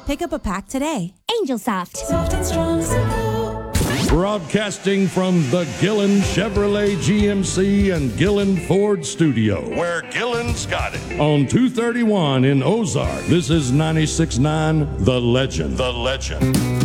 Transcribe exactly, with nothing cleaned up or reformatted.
Pick up a pack today. Angel Soft. Soft and strong, simple. Broadcasting from the Gillen Chevrolet G M C and Gillen Ford studio, where Gillen's got it. On two thirty-one in Ozark, this is ninety-six point nine The Legend. The Legend.